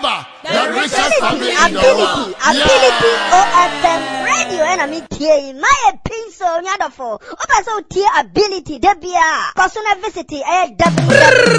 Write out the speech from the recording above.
Forever. The richest family in the world. Ability OFM radio and I'm here. My pencil nyadofo. Opa so ability debia. Kosuna visit